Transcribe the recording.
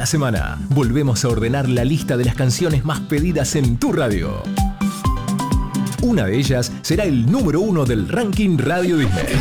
Cada semana volvemos a ordenar la lista de las canciones más pedidas en tu radio. Una de ellas será el número 1 del ranking Radio Disney.